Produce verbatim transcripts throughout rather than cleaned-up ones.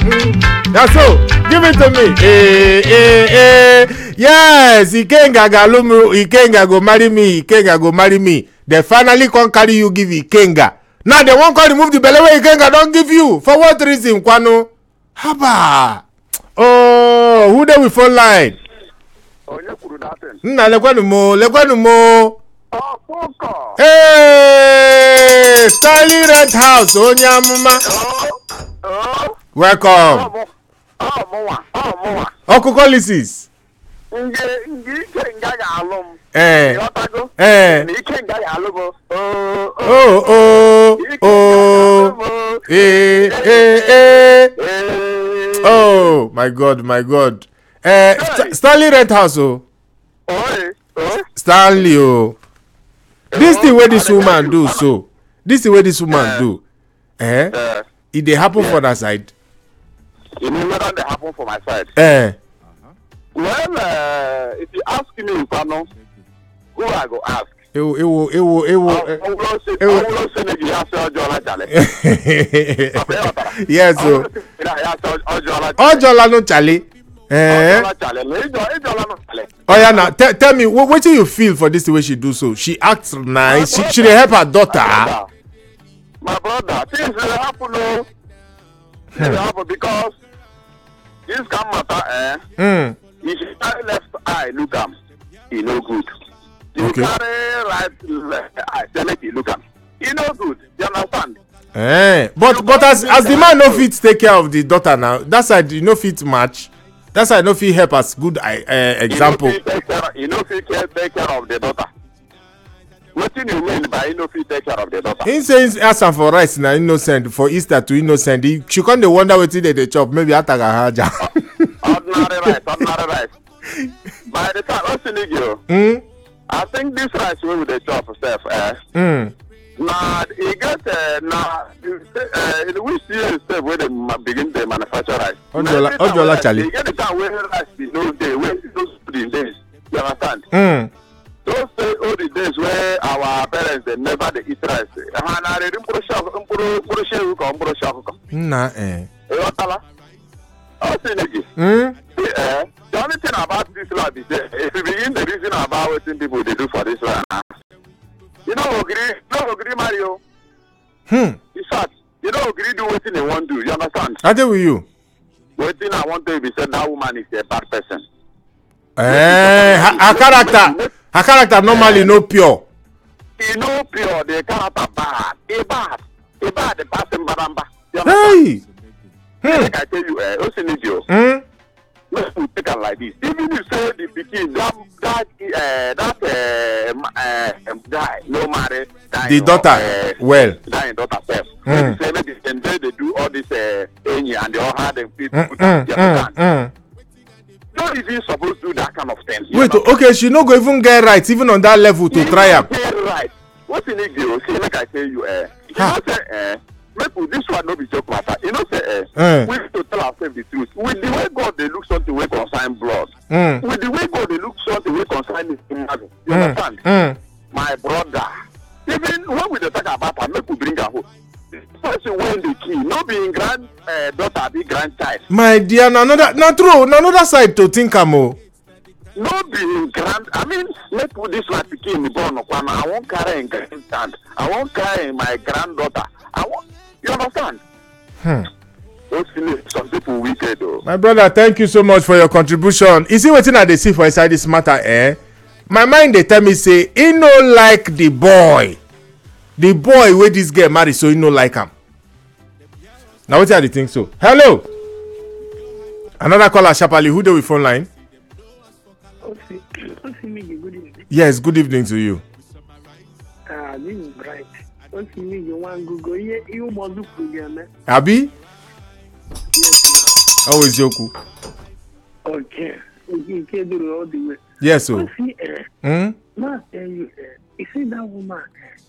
That's so. Give it to me. Eh, eh, eh. Yes, Ikenga Galumu. Ikenga go marry me. Ikenga go marry me. They finally can't carry you, give Ikenga. Now they won't call remove the belly where Ikenga don't give you. For what reason, Kwano? Haba. Oh, who they will phone line? Oh, you could happen. Na lekwanu mo, lekwanu mo. Oh, Poco. Hey, Stanley Red House, Onyamuma. Oh, oh. Welcome. Oh, oh, Moa. Oh, Moa. Okukolisi. Nge, nge, Ikenga Galum. Eh. Yotago. Eh. Ikenga Galum. Oh, Oh, oh, oh. Eh, eh, eh. Oh, my God, my God. Eh, St- Stanley Red House, oh. Oh, oh. Stanley, oh. This thing where this woman do, so. This is where this woman do. Eh? Uh, It they happen for that side. You know what they happen for my side? Eh. Well, uh, if you ask me, Pano, who I go ask? Ewo, ewo, ewo, ewo. I will say, I will say, you have to join Chale. Yes, so. Ojola no Chale. Eh? Oh yeah, now tell tell me what what do you feel for this the way she do so? She acts nice. She she dey help her daughter. My brother, things will happen, no. Things will happen because this can matter, eh? Mm. If you carry left eye, look am, he no good. You Okay. carry right left eye, select he look am, he no good. You understand? Eh. But but as as the man no fit take care of the daughter now, that side you no fit match. That side no fit help as good uh, example. You no fit take care, you no fit take care of the daughter. What do you mean by you no fit take care of the daughter? He says ask am for rice na innocent for Easter to innocent. He, she come dey wonder wetin dey dey chop. Maybe ataga haja. Ordinary rice, ordinary rice. By the time, what's in you? Hmm. I think this rice wey we dey chop sef, eh? Hmm. Na e get uh, na uh, in which year sef wey dem begin dey manufacture rice. Ojola Ojola Chale. E get the time wey rice bin no dey, wey those olden days. You understand? Hmm. Those say olden days wey our parents dey never dey eat rice. Ha na dey mkpụrụ shop mkpụrụ mkpụrụ shehu ka mkpụrụ shop. Nna eh. Ịghọtala? Ọ sị na gị. Hmm. Uh, the only thing about this lab is that if you begin the reason about what people they do for this one, you know, agree, you know, agree, Mario. Hmm. In fact, you know, agree do what they want to do. You understand? I dey with you. What thing I want to be said that woman is a bad person. Eh, her, her character, her character normally no pure. You know, pure, the character bad, a bad, a bad, the person baramba. Hey. Hmm. Like I tell you, uh, what's in you? Hmm. Let's take it like this. Even you say the pikin that that uh, that uh, uh, guy no marry The daughter, uh, well. dying daughter self. Mm. Say maybe then they, they do all this uh, enyi and they all had them people. Mm, mm, mm, mm. Not even supposed to do that kind of thing. Wait, okay, she no go even get right even on that level to try am. Right. What's in it, girl? See, like I tell you, uh, you Ha. know, say, uh, make this one no be joke matter. You know, say, uh, Eh. we need to tell ourselves the truth. With the way God they look something we concern blood. Mm. With the way God they look something we concern is human. You Mm. understand? Mm. My brother. Even when we dey talk about her, make we bring her home. The person when the key, no being grand uh, daughter, be grandchild. My dear, na another, na true, na another side to think am o. No being grand. I mean, make put this one pikin born okwana. I won't carry in grandstand. I won't carry my granddaughter. I want. You understand? Hmm. Those feelings, some people wicked though. My brother, thank you so much for your contribution. You see wetin I dey see for inside this matter, eh? My mind dey tell me say he no like the boy. The boy wey this girl marry, so he no like am. Na wetin I dey think so. Hello. Another caller sharply. Who dey with phone line? Yes, good evening to you. Ah, this is bright. Don't you mean you want Google? You you want to do again? Abi? Yes. How is Yoku? Okay. You can't do all the way. Yes, so. Don't see, eh? Hmm? Now tell you, eh? You see that woman, eh?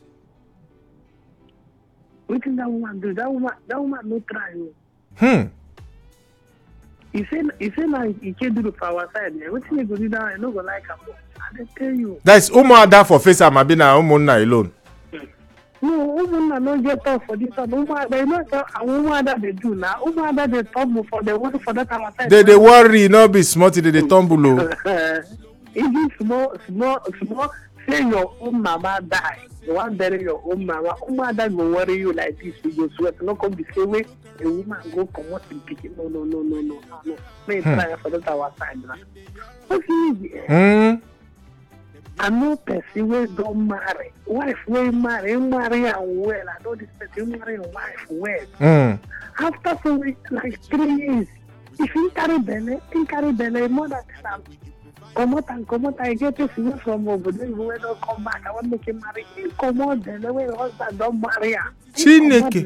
What did that woman do? That woman, that woman no try you. Hmm. You say, you say now you can't do it for our side. Eh? What you go do that? I no go like her. I tell you. That's Umu Ada for face am abi na Umunna alone. No, woman no get up for this one. Woman, they know a woman that they do now. Woman that they tumble for the work for that our side. They they worry, not be smart, they they tumble. Even small, small, small. Say your own mama die. You want bury your own mama. Woman that go worry you like this. You go sweat. No come the same way. A woman go come out and pick it. No, no, no, no, no, no. May try for that our side now. What's easy? Hmm. I know person wey don marry, wife wey marry, marry am well. I know this person marry a wife well. Mm. After so like three years, if he carry belle, he carry belle, more than am. Come out and come out, I get person wey from Obodo wey don come back. I want make him marry. He come out belle wey husband don marry am. Chineke.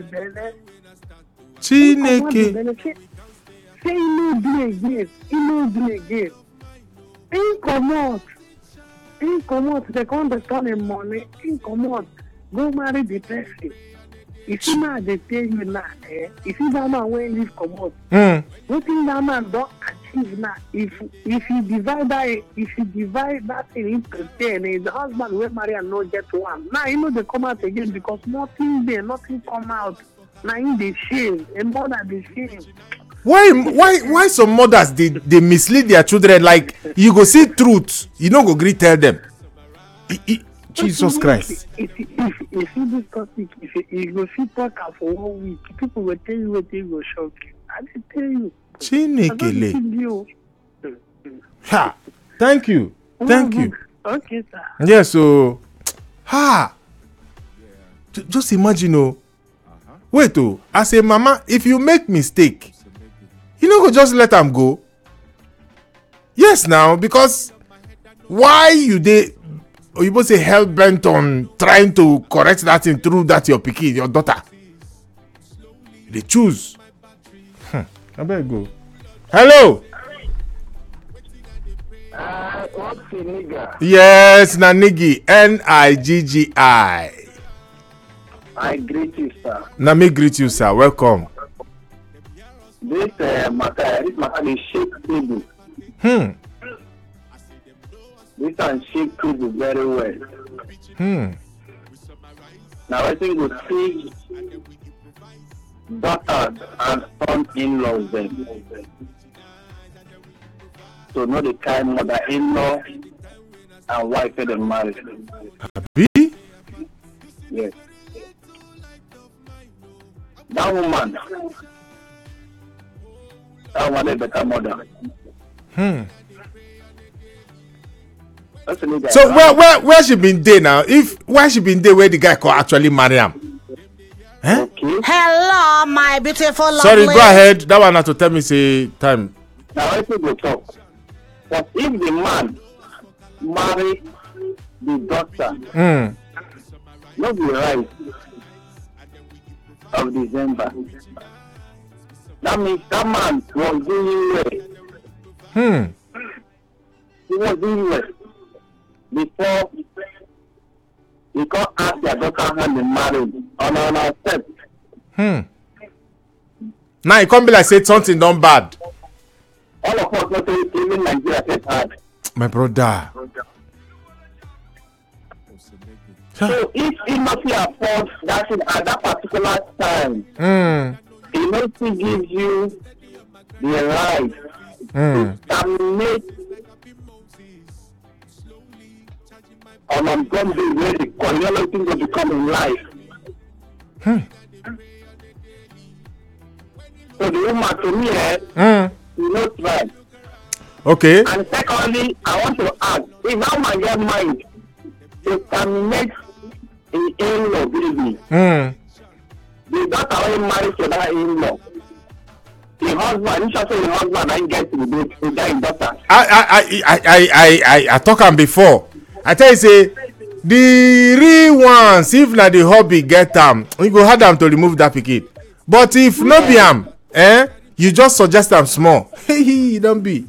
Chineke. Say he no do again. He no do again. He come out. He come out, they can't return him money. He come out, go marry the person. If you man they tell you now, eh? If you that man when leave come out, Mm. what thing that man don't achieve now? If if you divide that, if you divide that thing into ten, eh, the husband will marry and not get one. Now you know they come out again because nothing there, nothing come out. Now in the shame, and more than the shame. Why why why some mothers they, they mislead their children like you go see truth, you no go gree tell them. I, I, Jesus Christ. If if if if you this topic, if you, you go see talk am for one week, people will tell you what they go shock you. I dey tell you. Chinekele. I don't you. Ha. Thank you. Thank you. Okay, sir. Yes, so ha. J- Just imagine oh. Wait oh, as a mama, if you make mistake, you no go just let am go. Yes now, because why you dey oyibo say hell bent on trying to correct that thing through that your pikin, your daughter. They choose. Hmm. Abeg go. Hello. Uh, what's the nigga? Yes, na Nigi, N I G G I. I greet you, sir. Na me greet you, sir. Welcome. This uh, matter, this matter is shake table. Hmm. This can shake table very well. Hmm. Now I think we see daughters and son-in-laws them. So know the kind mother-in-law and wife that they married. B? Yes. That woman, that woman is a better mother. Hmm. That's the nigga. So where where where she been there now? If where she been there where the guy could actually marry him? Eh? Okay. Hello, my beautiful lovely. Sorry, go ahead. That one have to tell me say time. Now I think we talk. But if the man marry the daughter, Hmm. not the right of December, that means that man was doing well. Hmm. He was doing well before he got ask their daughter hand in marriage on an accept. Hmm. Now it can't be like say something done bad. All of us not even Nigeria said hard. My brother. So if he not afford that thing at that particular time, Hmm. he not still gives you the right Hmm. to terminate on a Sunday where the coriolis thing will become in life. Hmm. So the woman to me, eh, Hmm. you know, right. Okay. And secondly, I want to ask, if that man get mind to terminate the in-law baby, Hmm. the daughter already married to that in-law. The husband, you should say the husband ain't get to the to that daughter. I I I I I I I, I talk am before. I tell you say the real ones if na the hobby get am, you go hard am to remove that pikin. But if yeah. no be am, eh, you just suggest am small. Hey, you don be.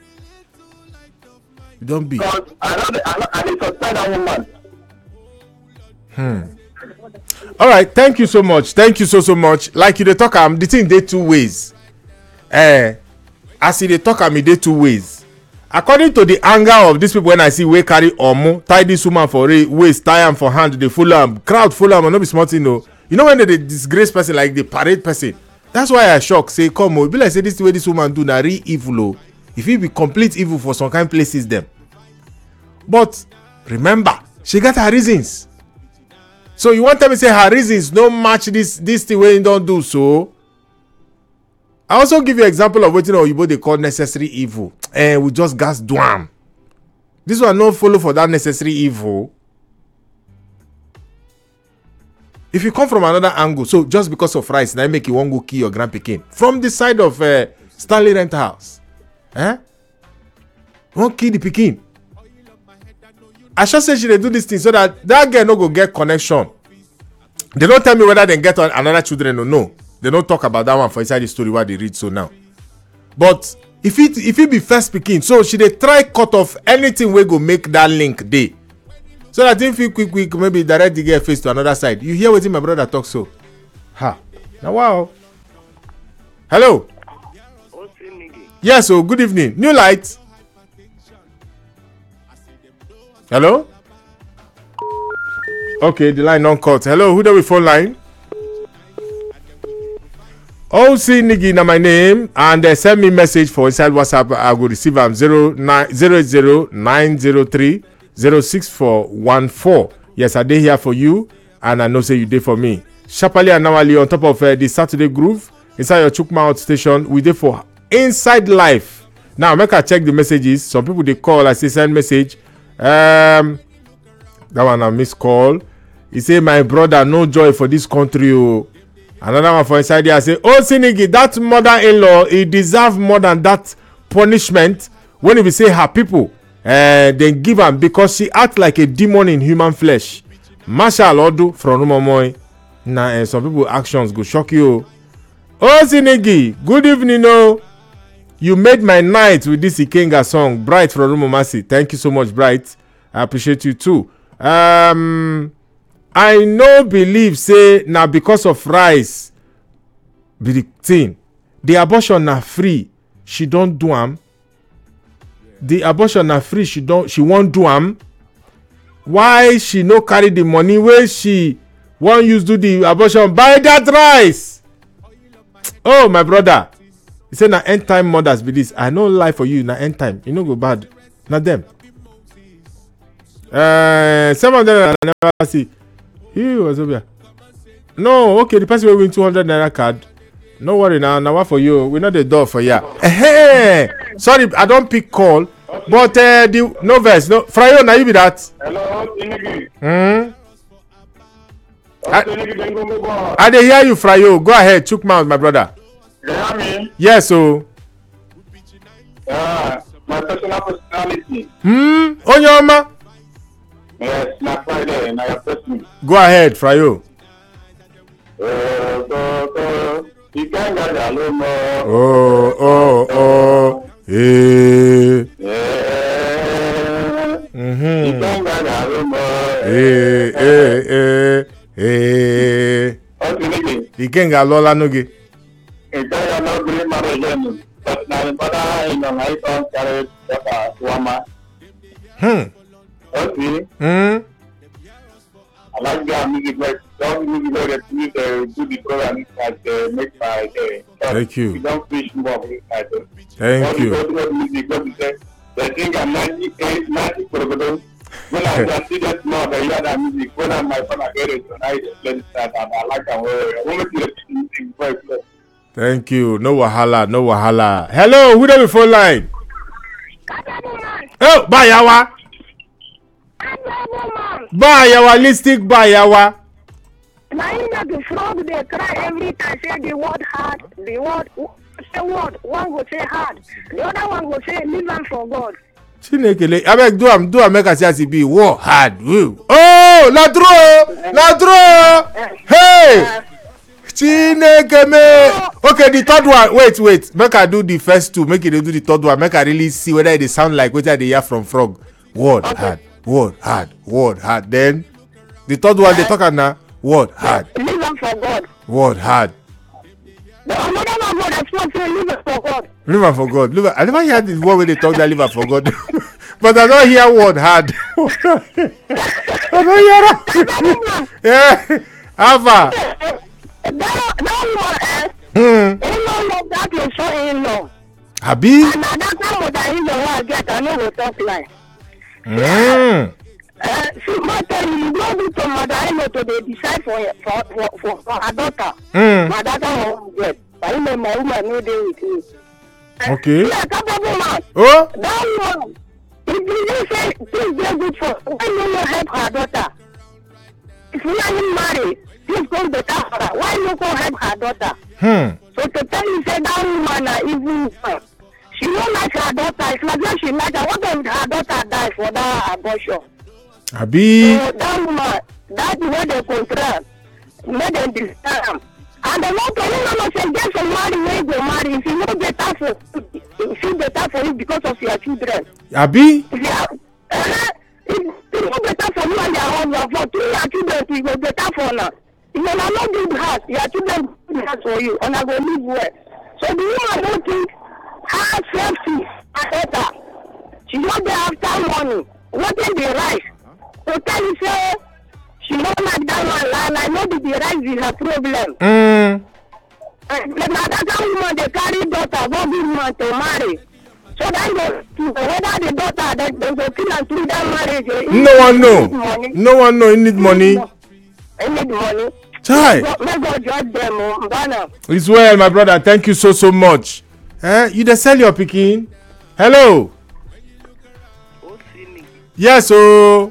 You don be. Because I know I know I need to suspend that woman. Hmm. All right, thank you so much. Thank you so so much. Like you dey talk am, the thing dey two ways. Eh, as you dey talk am, e dey two ways. according to the anger of these people when I see wey carry omu tie this woman for waist tie am for hand dey follow am crowd follow am and no be small thing o. You know when they dey disgrace person like the parade person, that's why I shock say come o e be like say this way this woman do na real evil o. E fit be complete evil for some kind places dem, but remember she get her reasons. So you wan tell me say her reasons no match this this thing wey im don do so? I also give you example of wetin oyibo dey call necessary evil, and we just gas do am. This one no follow for that necessary evil. If you come from another angle, so just because of rice na make you wan go kill your grand pikin from the side of uh, Stanley Rent House, eh? Wan kill the pikin. I sure say she dey do this thing so that that girl no go get connection. They don't tell me whether they get another children or no. They don't talk about that one for inside the story what they read so now. But if it if it be first pikin, so she dey try cut off anything wey go make that link dey, so that if you quick quick maybe direct the girl face to another side. You hear wetin my brother talk so? Ha! Now wow. Hello. Yes, so good evening. New light. Hello. Okay, the line non cut. Hello, who do we phone line? O C Nigi na my name, and uh, send me message for inside WhatsApp. I will receive am zero nine zero zero nine zero three zero six four one four. Yes, I dey here for you, and I know say you dey for me. Sharply and Nawali on top of uh, the Saturday Groove inside your Chukmouth station. We dey for Inside Life. Now make I check the messages. Some people they call. I say send message. Um, that one I miss call. He say my brother no joy for this country. Oh. Another one for inside here. I say, oh Sinigi, that mother-in-law, he deserve more than that punishment. When we say her people, uh, then give am because she act like a demon in human flesh. Marshal Odu from Rumomoy. Nah, uh, some people actions go shock you. Oh Sinigi, good evening. Oh, you made my night with this Ikenga song, Bright from Rumomasi. Thank you so much, Bright. I appreciate you too. Um. I no believe say na because of rice be the thing. The abortion na free, she don't do am. The abortion na free, she don't she won't do am. Why she no carry the money where she wan use do the abortion? Buy that rice. Oh my brother, he say na end time mothers be this. I no lie for you, na end time. You no go bad, na them. Uh, some of them I never see. He was over. No, okay, the person will win two hundred naira card. No worry now, now what for you? We're not the door for you. Hey, sorry, I don't pick call, but uh, the no verse, no. Frayo, now you be that. Hello, Inigi. Hmm. I, I dey hear you, Frayo. Go ahead, chook mouth, my brother. You hear me? Yes, so. Yeah, my personal personality. Hmm. Onyoma. Yes, na Friday, na your person. Go ahead, Frayo. Oh, oh, oh, eh. Mhm. Eh, eh, eh, eh. Ikenga lola noge. Ikenga no green marriage, but na pada ina na ito kare papa wama. Hmm. Okay. Hmm. I like the music, like the music that we do the program that uh, make my day. Thank you. We don't fish more. Thank you. I think I'm ninety-eight, ninety percent. When I see that more, the other music, when I'm my phone, I get it tonight. Let's start. I like that word. Thank you. No wahala, no wahala. Hello, who do we phone line? Oh, bye, yawa. Bye, yawa. Listic, bye, yawa. Now you know the frog they cry every time say the word hard, the word say word, one will say hard, the other one will say leave am for God. Chinekele, abeg do am do am make I see as e be. War hard. Woo. Oh, na true, na true. Hey, Chineke me. Okay, the third one. Wait, wait. Make I do the first two. Make it do the third one. Make I really see whether they sound like what I hear from frog. Word okay. Hard, word hard, word hard. Then the third one they talk about now. Word hard. Leave them for God. Word hard. The another one word I spoke to leave it for God. Leave am for God. Leave am. I never hear the word when they talk that leave am for God. But I don't hear word hard. I don't hear that. Yeah. Alpha. That that one, Hmm. in-law love that your son-in-law. Abi. And na that time mother-in-law I get, I no go talk like. Hmm. Uh, she might tell you, you don't do to mother-in-law to dey decide for for for for, for her daughter. Hmm. My daughter won't get. But you know my woman no dey with me. Okay. Yeah, capable man. Oh. That woman, if you say things dey good for, why you no help her daughter? If you are not married, things go better for her. Why you go help her daughter? Hmm. So to tell you say that woman na evil woman. She don't like her daughter. It's like when she like her. What if her daughter die for that abortion? Abi. So that woman, that's where they contract. Make them decide am. And the one person no say get some marry wey go marry. If you no better for you, if you better for you because of your children. Abi. If you are, uh, if if no better for you and your husband, for two your children, it go better for now. If you are not build house, your children build house for you, and I go live well. So the woman don't think her safety and better. She not dey after money. What is the right? To tell you say she no like that one, and I know the the right is her problem. Hmm. Uh, but na that kind woman dey carry daughter go give man to marry. So then go whether the daughter they, they go kill am through that marriage. eh, No one he know. need money. No one know. He need money. He need money. Chai. Make God judge them, oh, Mbana. It's well, my brother. Thank you so so much. Eh? You dey sell your pikin? Hello. Yes, so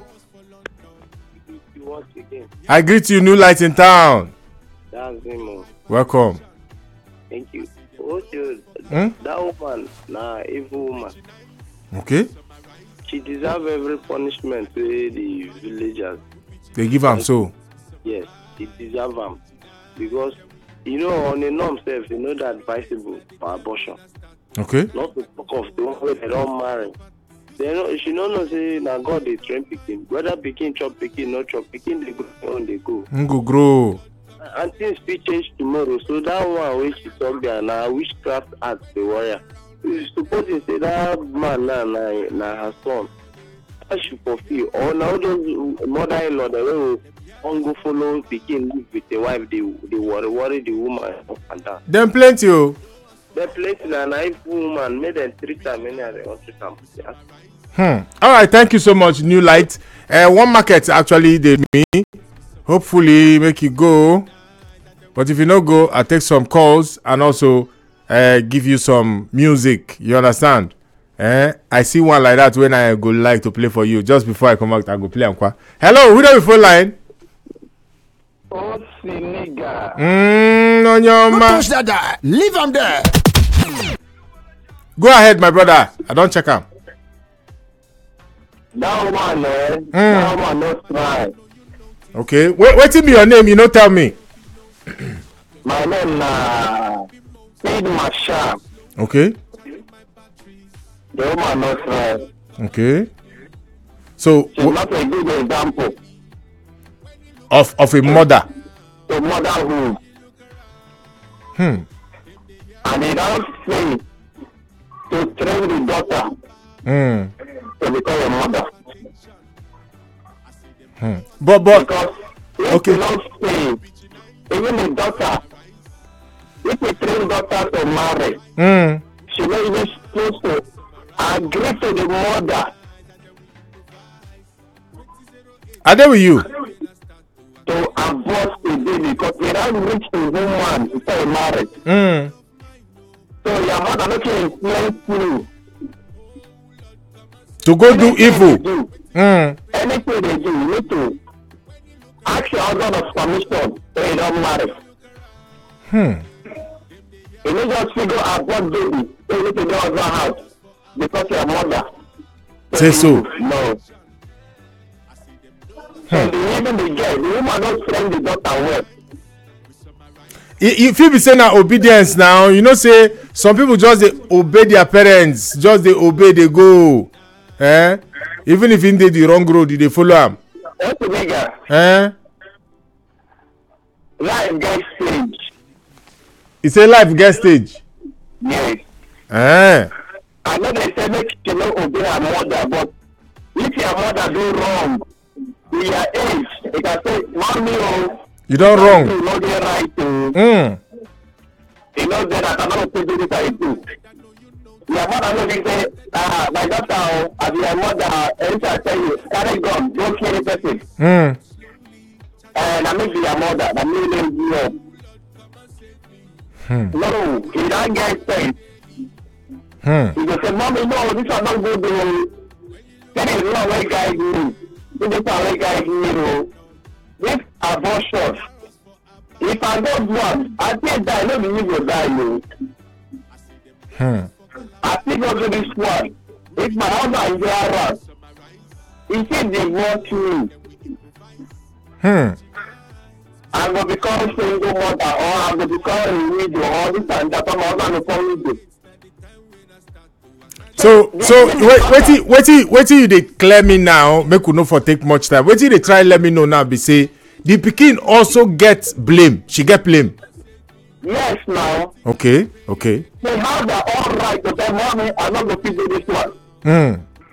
I greet you, new light in town. That's him. Welcome. Thank you. What's your, Hmm? that woman, nah, evil woman. Okay. She deserves every punishment wey the villagers. They give am so. Yes, she deserves them. Because, you know, on the norm self, you know that advisable for abortion. Okay. Not to talk of the one where they don't marry. They know, she don't know, say, now God, they train pikin. Whether pikin chop pikin, not chop pikin, they go on, they go. Ngo grow. And things will change tomorrow. So that one wey she talk there na witchcraft act the warrior. Suppose you say that man na na na her son. That she fulfill. Or now those mother-in-law they will on go follow pikin live with the wife. They they worry worry the woman up and down. Them plenty oh. They plenty na na if woman make them treat am anyhow they want treat am. Hmm. All right. Thank you so much, new light. Uh, one market actually they me. Hopefully make you go. But if you no go, I take some calls and also uh, give you some music. You understand? Eh? I see one like that when I go like to play for you. Just before I come out, I go play and hello, who do we phone line? Oh, see, nigga. Mm, no, no, Don't man. touch that guy. Leave him there. Go ahead, my brother. I don't check him. That woman, eh? Mm. That woman no try. Okay. Wait, wait till me your name. You know, tell me. My name na Speed Marshal. Okay. The woman no try. Okay. So She's w- not a good example of of a mother. to motherhood. Hmm. And they don't say to train the daughter Hmm. to become a mother. Hmm. But but Because if Okay. you don't say, even the daughter, if you train daughter to marry, hmm. she not even supposed to agree to the mother Are they with you? to abort the baby because they don't reach the woman before marriage. Hmm. So your mother not can influence you. To go do Anything evil. they do, Hmm. anything they do, you need to ask your husband of permission so you don't marry. Hmm. You need just figure out what baby so you need to go out of house because your mother. Say so. No. So the even the girl, the woman don't train the daughter well. If you be saying na obedience now, you know say some people just dey obey their parents, just dey obey, they go. Eh? Even if in dey the wrong road, you dey follow am. That's the nigga. Eh? Life gets stage. It's a life get stage. Yes. Eh. I know they say make you know obey her mother, but if your mother do wrong, we are age. You can say, mommy, oh, You don't wrong. you know they right to. Mm. You know that I cannot do this I do. Your mother will say, ah, my daughter, oh, as your mother, anything I tell you, carry gun, don't kill the person. Mm. And I make your mother, I make them you know. Hmm. No, he don't get sense. Hmm. He go say, mommy, no, this one not good. That is not what guide me. This is not what guide me. This abortion. If I don't one, I still die. No, me go die. No. Hmm. I still go to this one. If my husband is there around, he said they want me. Hmm. I'm going to become single mother, or I'm going to become a widow, or this and that. I'm going to become widow. So, so wait, wait, wait, wait, you dey clear me now. Make we no for take much time. Wait till they try let me know now. Be say the pikin also get blame. She get blame. Yes, now. Okay, okay. They have the all right to tell mommy, I'm not going to do this one. Hmm.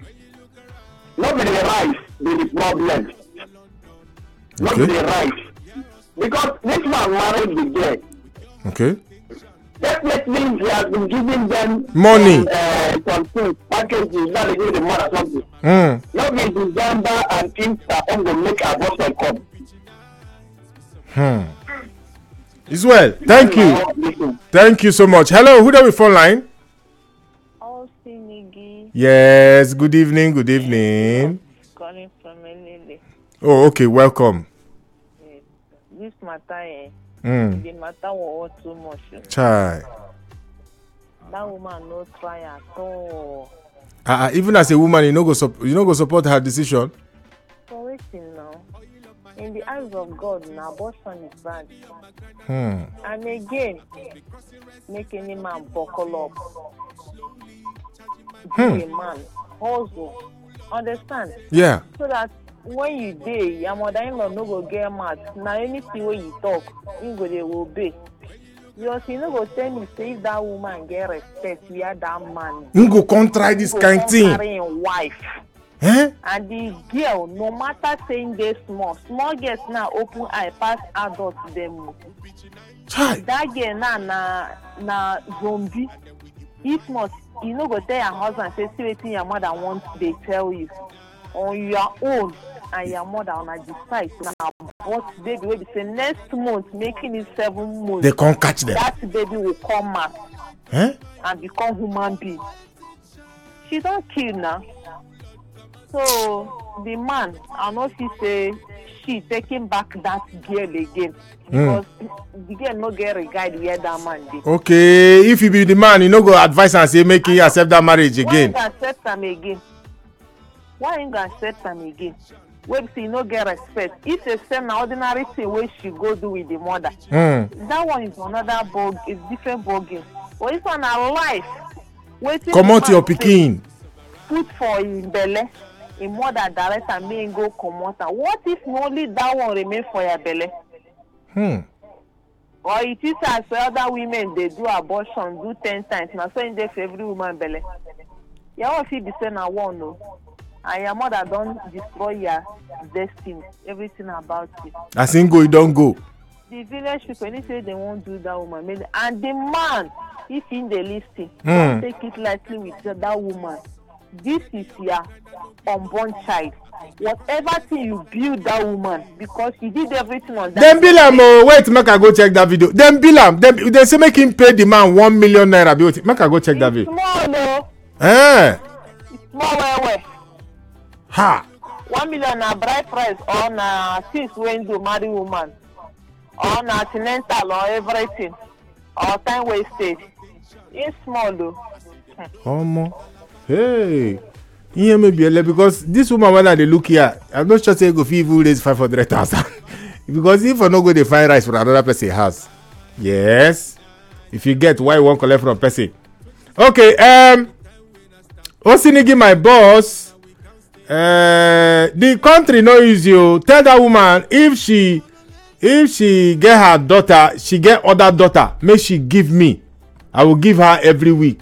Not be the right, be the problem. Not Okay. be the right. Because this man married the girl. Okay. Definitely he has been giving them Money. Uh, some things, packages, now they give the mother something. Hmm. Not in December and Easter, I'm going to make abortion come. Hmm. It's well. Thank you. Listen. Thank you so much. Hello, who do we phone line? Oh, Sinigi, Yes. Good evening. Good evening. calling from Elele. Oh, okay. Welcome. Yes. This matter, eh, Hmm. the matter was too much. eh. Chai. That woman no try at all. Uh, even as a woman, you no go sup- you no go support her decision. For waiting now. In the eyes of God, now abortion is bad. Hmm. And again, make any man buckle up. Hmm. Be a man, hustle, understand? Yeah. So that when you dey, your mother-in-law no go get mad. Now anything wey you talk, you go dey obey. Because you no go tell me say if that woman get respect, where that man You go come try this go kind come thing. carry him wife. Eh? And the girl, no matter saying they small, small girls now open eye pass adults them. Chai. That girl now na na zombie. If not, you no go tell your husband say see wetin your mother wants, they tell you. On your own and your mother on a decide now what baby will be say next month making it seven months. They can't catch them. That baby will come out Eh? and become human being. She don't kill now. So the man, I know she say she taking back that girl again because the girl no get regard where that man dey. Okay. If you be the man, you no go advise and say make he accept that marriage Why you again. go accept am again? Why you go accept am again? Wey be say you no get respect. If they say na ordinary thing wey she go do with the mother, Hmm. that one is another ball, is different ball game. But this one na life. Wetin Comot the your man say, pikin. put for him belle, him mother direct am make him go comot am. What if only that one remain for your belle? Hmm. Or it is as other women dey do abortion do ten times na so im dey for every woman belle. Your own fit be say na one o, and your mother don destroy your destiny, everything about you. As him go, he don't go. The village people any say they wan do that woman, make and the man if him dey lis ten, Hmm. don't take it lightly with that woman. This is your unborn child. Whatever thing you build that woman because you did everything on that. Dem bill am o. Wait, make I go check that video. Dem bill am. Dem they say make him pay the man one million naira. Be wait, make I go check that It's video. small o, Eh? it's small well well. Ha. One million na bride price or na things wey do marry woman or na accidental or everything or time wasted. It's small o. Omo. Hey. Here may be a because this woman when I dey look here, I'm not sure say go fit even raise five hundred thousand. Because if I no go dey find rice for another person house. Yes. If you get why you wan collect from person. Okay, um Osinigi my boss. Uh the country no easy o. Tell that woman if she if she get her daughter, she get other daughter, make she give me. I will give her every week.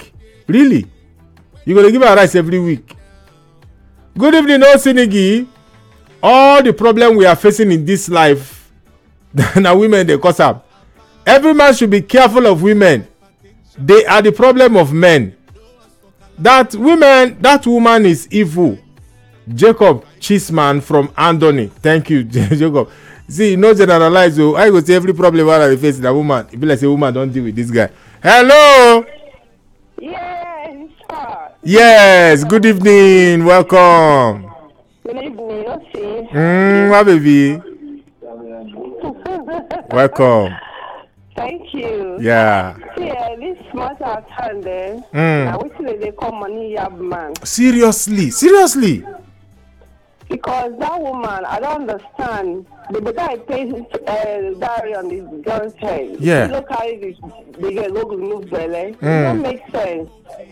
Really? You gonna give her rice every week? Good evening, no Sinigi. All the problem we are facing in this life, now women they cause up. Every man should be careful of women. They are the problem of men. That women, that woman is evil. Jacob Chisman from Andoni. Thank you, Jacob. See, no generalize. So I go say every problem I face in a woman. If you like say woman, don't deal with this guy. Hello. Yes, sir. Yes. Good evening. Welcome. Good evening. Okay. Mm, my baby. Welcome. Thank you. Yeah. Yeah, this matter at hand there. Mm. I wish they call money yab man. Seriously, seriously. Because that woman, I don't understand. The guy pays uh, diary on this girl's head. Yeah. He look carry this, the girl go remove belly. It Mm. don't make sense.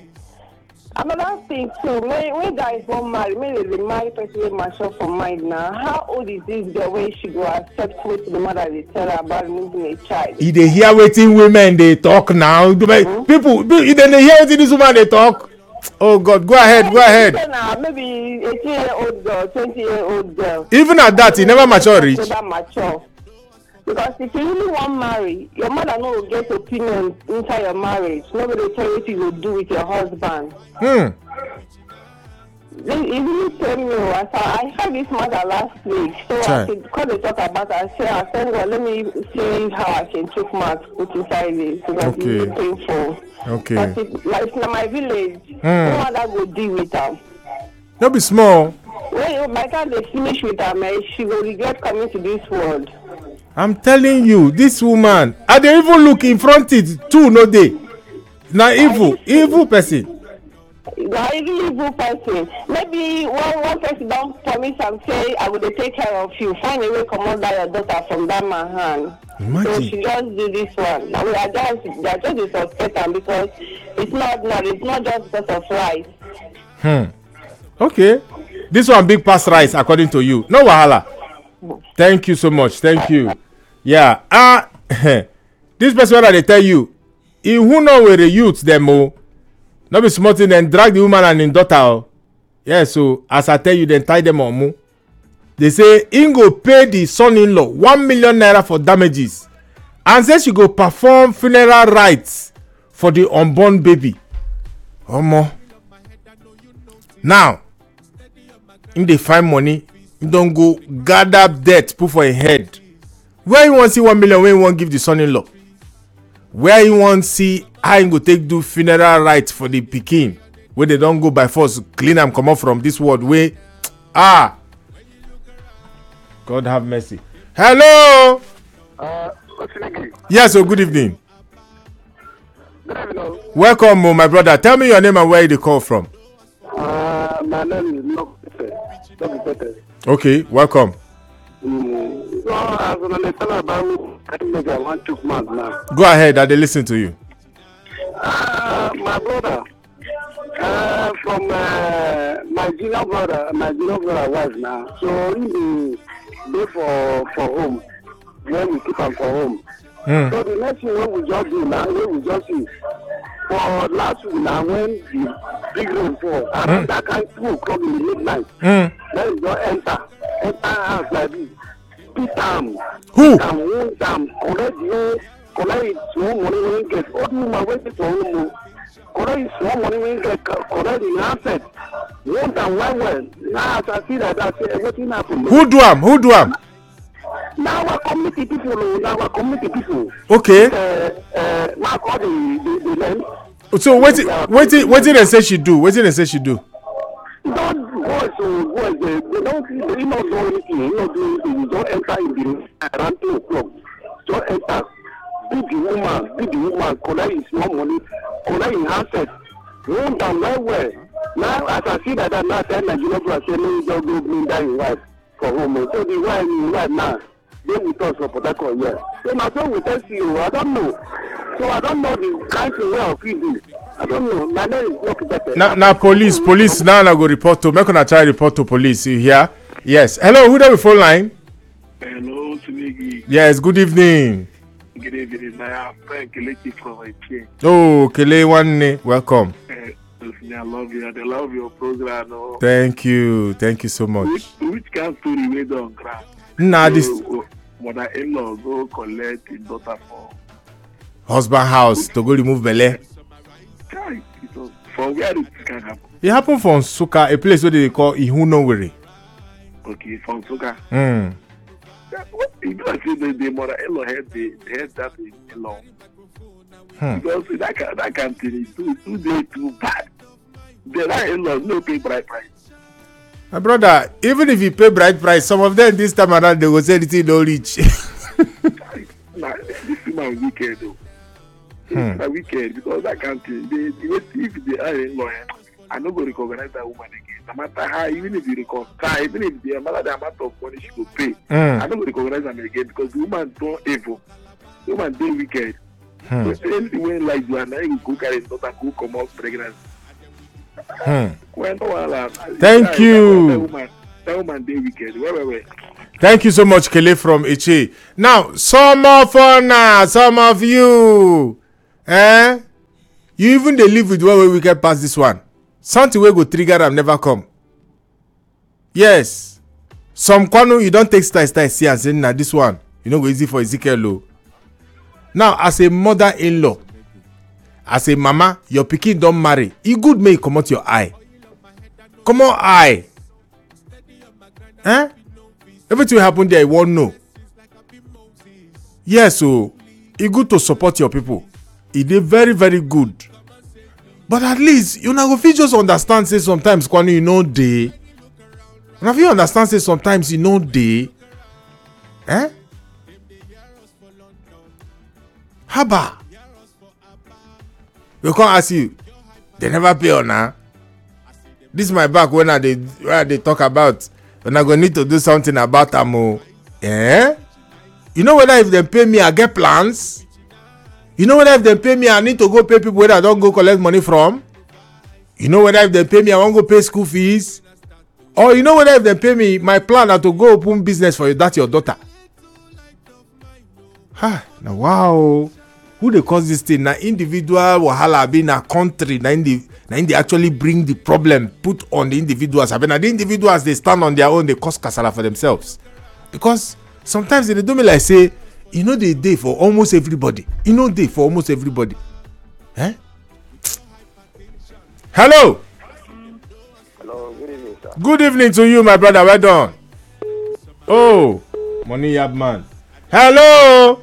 Another thing too, when, when guys won't marry, maybe they marry person mature for mind now. How old is this girl when she go accept what the mother they tell her about removing a child? If they hear wetin women they talk now, mm-hmm. people, if they hear wetin this woman they talk, oh God, go ahead, go ahead. Now, maybe eighteen year old girl, twenty year old girl. Even at that, he never mature reach. Never mature. Because if you really want marry, your mother no will get opinion inside your marriage. Nobody tell you what you will do with your husband. Hmm. It really tell me, I I heard this matter last week, so Try. I could call to talk about it. I said, I said, well, let me see how I can take marks put inside this because Okay. it's really painful. Okay. But it, like in my village, Hmm. no mother go deal with them. Don't be small. When by the time they finish with her, man, she will regret coming to this world. I'm telling you, this woman, I dey even look in front it too, no day. Now evil, evil person. You are a really evil person. Maybe one one person don't promise and say, I will take care of you. Find a way to come out that your daughter from that man's hand. Imagine. So she just do this one. Now we are just, they are just a suspect because it's not, not, it's not just because of rice. Hmm. Okay. This one big pass rice according to you. No wahala. Thank you so much. Thank you. Yeah. Ah, uh, this person that they tell you, he who know where the youth them oh, not be smart then drag the woman and in daughter. Oh. Yeah. So as I tell you, then tie them on mo. They say he go pay the son-in-law one million naira for damages, and say she go perform funeral rites for the unborn baby. Omo. Now, if they find money, you don't go gather debt put for a head. Where you want see one million, where you want give the son-in-law? Where you want see how you go take do funeral rites for the pikin? Where they don't go by force, clean and come out from this world way. Ah, God have mercy. Hello. Uh, Yes, so good evening. good evening. Welcome, oh, my brother. Tell me your name and where you call from. Uh, my name is Lokpete. Okay, welcome. Mm. So, as an understand about I think I want to man now. Go ahead, I dey listen to you. Uh, my brother, uh, from uh, my junior brother, my junior brother wife now. So he be dey for for home when we keep am for home. Mm. So the next thing wey we just do now, wey we just see for last week now when the big rain fall, around Mm. that kind two o'clock in the midnight, Mm. then we just enter, enter house like this, beat am, Who? beat am, wound am, collect the whole, collect his small money wey he get. All the woman wey dey for home o, collect his small money wey he get, collect him asset, wound am well well. Now as I see like that, say wetin happen? Who do am? Who do am? Na our community people o, na our community people. Okay. Uh, uh, now call the the the land. So wetin wetin wetin dem say she do? Wetin dem say she do? Don't boys o boys dey they don't they no do anything, he no do anything. He just enter in the around two o'clock. Just enter, beat the woman, beat the woman, collect his small money, collect him asset, wound am well well. Now as I see that that now tell Nigerian brother say no just go bring down him wife for home o. So the wife him wife now dey with us for Port Harcourt here. So na so we tell you I don't know. So I don't know the kind of way of fit do. I don't know. My name is Lokpete. Na na police police now na go report to make una try report to police. You hear? Yes. Hello, who dey with phone line? Hello, Tinigi. Yes. Good evening. Good evening, my friend Kelechi from Ichie. Oh, Kele one, welcome. Uh, I love you. I love your program. No? Thank you. Thank you so much. Which, which kind of story we don't grab? Nah, so, this mother-in-law go collect his daughter for husband house to go remove belle. Guy, it was from where it can happen. It happened from Suka, a place where they call Ihunowere. Okay, from Suka. Hmm. Yeah, what you know, I say the, the mother-in-law had the had that in-law. Hmm. Because that can that can too too too day too bad. The in-law no pay bride price. My brother, even if you pay bride price, some of them this time around they will say anything no reach. Nah, this is my wicked though. This Hmm. is my wicked because that can't they, they if they are in-law, I not going to recognize that woman again. No matter how, even if you reconcile, even if the amount the amount of money she will pay, Mm. I don't recognize them again because the woman don't evil. The woman they wicked. Hmm. So anything when like you and I you go carry daughter go come out pregnant. Hmm. When no one laugh. Thank that, you. That woman, that woman they wicked. Wait, wait, wait. Thank you so much, Kele from Ichi. Now, some of now, some of you, eh? You even they live with where we get past this one. Something will go trigger them never come. Yes. Some kwanu you don't take style style see and say nah this one. You know go easy for Ezekiel o. Now, as a mother-in-law, as a mama, your pikin don't marry. E good make you come out your eye. Come on eye. Eh? Everything happen there, you won't know. Yes, so e good to support your people. E dey very, very good. But at least you know fit just understand say sometimes kwanu you know dey. Una fit understand say sometimes you know dey. Eh? Haba. We can't ask you. They never pay on now. This is my back when I dey when they talk about when I go need to do something about am o. Eh? You know whether if they pay me I get plans? You know whether if they pay me I need to go pay people where I don't go collect money from? You know whether if they pay me I won't go pay school fees? Or you know whether if they pay me my plan na to go open business for you, that's your daughter? Ha, now wow. Who they cause this thing? Na individual wahala be na country na in the na in they actually bring the problem put on the individuals. I mean, na the individuals they stand on their own, they cause kasala for themselves. Because sometimes they do me like say, you know they dey for almost everybody. You know they for almost everybody. Eh? Hello. Hello, good evening, sir. Good evening to you, my brother. Well done. Oh, money yab man. Hello.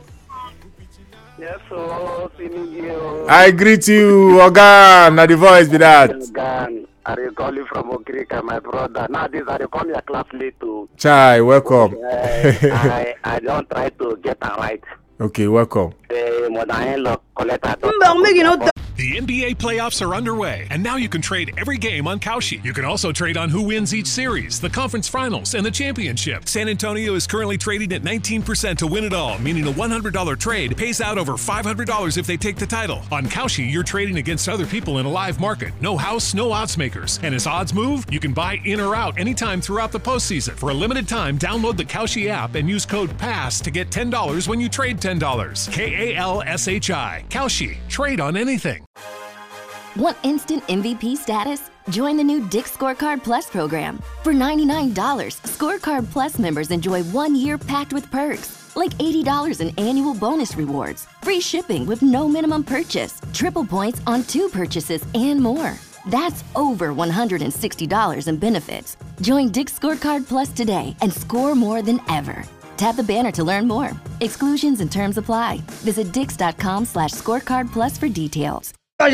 Yes, sir. Seeing you. I greet you, Oga. Now the voice be that. Gan, are you calling from Okrika, my brother? Now this are you call me a classmate to. Chai, welcome. Uh, I I don't try to get it right. Okay, welcome. The mother-in-law collect her daughter. The N B A playoffs are underway, and now you can trade every game on Kalshi. You can also trade on who wins each series, the conference finals, and the championship. San Antonio is currently trading at nineteen percent to win it all, meaning a one hundred dollars trade pays out over five hundred dollars if they take the title. On Kalshi, you're trading against other people in a live market. No house, no odds makers. And as odds move, you can buy in or out anytime throughout the postseason. For a limited time, download the Kalshi app and use code PASS to get ten dollars when you trade ten dollars. K A L S H I. Kalshi. Trade on anything. Want instant M V P status? Join the new Dick's Scorecard Plus program. For ninety-nine dollars, Scorecard Plus members enjoy one year packed with perks, like eighty dollars in annual bonus rewards, free shipping with no minimum purchase, triple points on two purchases, and more. That's over one hundred sixty dollars in benefits. Join Dick's Scorecard Plus today and score more than ever. Tap the banner to learn more. Exclusions and terms apply. Visit dix.com slash scorecard plus for details.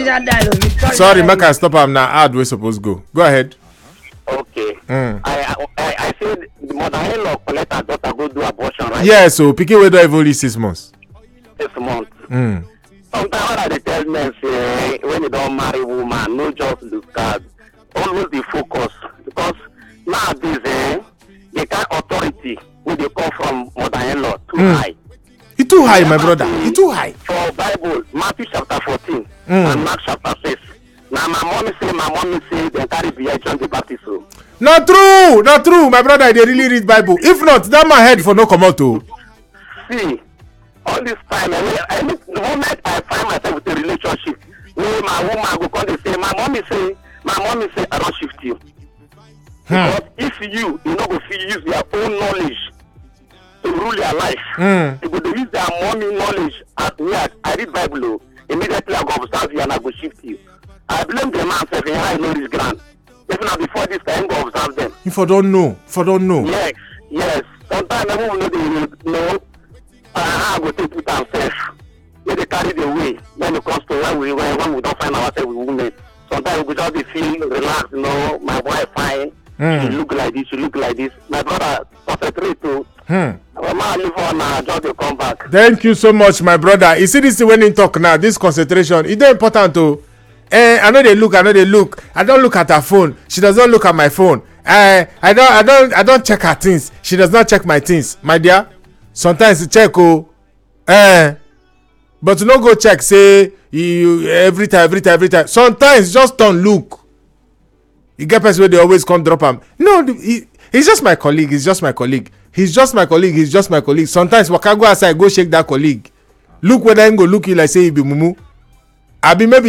Sorry, make I stop am now. Ad we suppose go. Go ahead. Okay. Mm. I, I I said the mother-in-law collect her daughter go do abortion, right? Yeah, so pikin wey don even reach six months. Six months. Mm. Sometimes when I tell men say when you don't marry woman, no just look at always the focus because nowadays eh, the kind authority when they come from mother-in-law too Mm. high. It's too high, my brother. It's too high. For Bible, Matthew chapter fourteen Mm. and Mark chapter six. Now my mommy say, my mommy say, they carry behind John the Baptist. So. Not true, not true, my brother. They really read Bible. If not, that my head for no come out too. See, all this time, and any the moment I find myself with a relationship, where my woman go come and say, my mommy say, my mommy say, I don't shift you. Hmm. Because if you, you know, go feel use their own knowledge to rule your life, Mm. you go use their mommy knowledge. As me, I, I read Bible, immediately I go observe you and I go shift you. I blame the man self in how I know this grant. Even now before this time, go observe them. If I don't know, if I don't know. Yes, yes. Sometimes I won't know they know uh, I go take it ourselves. When they carry the way, when it comes to when we when, when we don't find ourselves with women. Sometimes we just feel relaxed, you know, my wife fine. Mm. You look like this, you look like this. My brother concentrate to Hmm. my man live on now, just to come back. Thank you so much, my brother. You see this thing when you talk now, this concentration, it's very important to. Eh, I know they look, I know they look. I don't look at her phone. She does not look at my phone. Eh, I don't, I don't, I don't check her things. She does not check my things, my dear. Sometimes you check, oh, eh, but you no go check. Say you every time, every time, every time. Sometimes just don't look. You get person where they always come drop him. No, he, he's just my colleague. He's just my colleague. He's just my colleague. He's just my colleague. Sometimes waka go outside, go shake that colleague. Look whether him go look you like say he be mumu. I be maybe.